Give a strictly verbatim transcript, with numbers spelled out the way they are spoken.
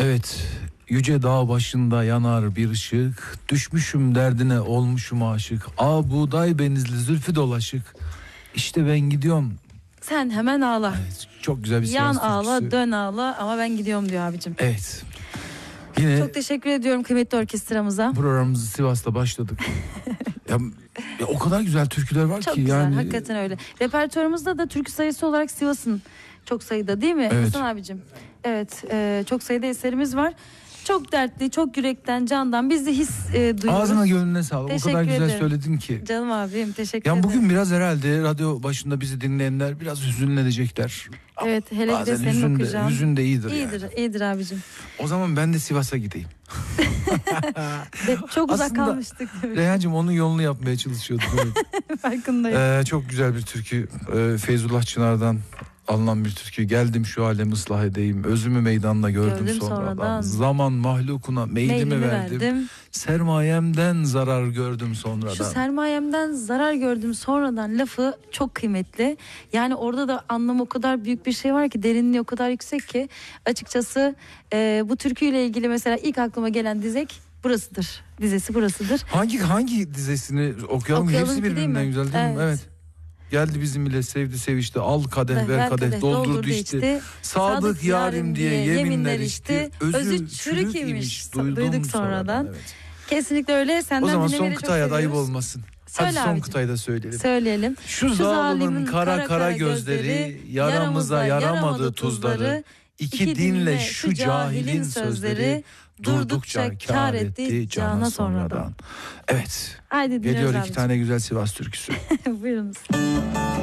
Evet, yüce dağ başında yanar bir ışık, düşmüşüm derdine olmuşum aşık, a buğday benizli zülfü dolaşık, işte ben gidiyorum. Sen hemen ağla. Evet, çok güzel bir Yan Sivas ağla, türküsü. dön ağla ama ben gidiyorum diyor abicim. Evet. Yine çok teşekkür ediyorum kıymetli orkestramıza. Programımızı Sivas'ta başladık. ya, ya o kadar güzel türküler var çok ki güzel, yani. hakikaten öyle. Repertuarımızda da türkü sayısı olarak Sivas'ın çok sayıda, değil mi Evet. Hasan abicim? Evet, e, çok sayıda eserimiz var. Çok dertli, çok yürekten, candan biz de his e, duyuyoruz. Ağzına gönlüne sağlık. Teşekkür o kadar güzel ederim. söyledin ki. Canım abim, teşekkür Yani ederim. bugün biraz herhalde radyo başında bizi dinleyenler biraz hüzünlenecekler. Evet, hele bir de Bazen senin hüzün de, okuyacağın. hüzün de iyidir, İyidir, yani. iyidir abicim. O zaman ben de Sivas'a gideyim. De, çok uzak Aslında kalmıştık. Reyhancığım onun yolunu yapmaya çalışıyordum. Evet. Farkındayım. Ee, çok güzel bir türkü. Ee, Feyzullah Çınar'dan alınan bir türkü. Geldim şu alem ıslah edeyim, özümü meydanda gördüm, Gördüm sonradan. sonradan. Zaman mahlukuna meylimi, Meylimi verdim. verdim. Sermayemden zarar gördüm sonradan. Şu sermayemden zarar gördüm sonradan lafı çok kıymetli. Yani orada da anlam o kadar büyük bir şey var ki, derinliği o kadar yüksek ki açıkçası e, bu türküyle ilgili mesela ilk aklıma gelen dizek burasıdır. Dizesi burasıdır. Hangi hangi dizesini okuyalım? Okuyalım Hepsi ki, değil birbirinden mi? güzel değil mi? Evet. Evet. Geldi bizim ile sevdi sevişti, al kadeh ver kadeh, doldurdu içti. Sadık yarim diye yeminler içti. Özü çürük imiş, duyduk sonradan. Evet. Kesinlikle öyle. Senden o zaman son dinlemeleri çok kıtaya da ayıp seviyoruz. olmasın. Söyle Hadi son abicim. kıtayı da söyleyelim. Söyleyelim. Şu, Şu zalimin kara kara gözleri, yaramıza yaramadı tuzları, iki dinle şu cahilin sözleri, durdukça kâr etti cana sonradan. Evet. Haydi geliyor iki abicim. tane güzel Sivas türküsü. Buyurunuz.